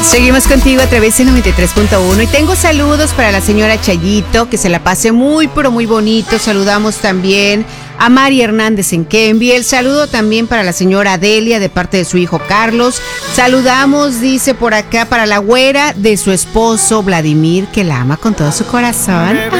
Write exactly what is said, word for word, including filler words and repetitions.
Seguimos contigo a través de noventa y tres punto uno y tengo saludos para la señora Chayito, que se la pase muy, pero muy bonito. Saludamos también a Mari Hernández en Kenville. El saludo también para la señora Adelia de parte de su hijo Carlos. Saludamos, dice por acá, para la güera de su esposo Vladimir, que la ama con todo su corazón.